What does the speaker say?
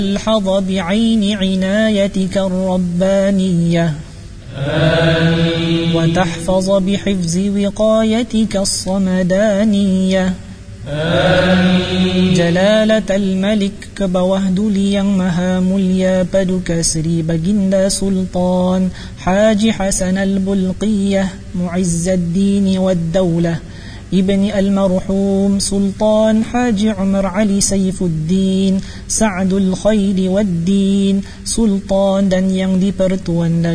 الحظ بعين عنايتك الربانية آمين. وتحفظ بحفظ وقايتك الصمدانية آمين. جلالة الملك كبوهد ليang maha mulya paduka Sri Baginda Sultan Haji Hasan al-Bulqiyah معز الدين والدولة ابن المرحوم سلطان حاج عمر علي سيف الدين سعد الخير والدين سلطان dan yang dipertuan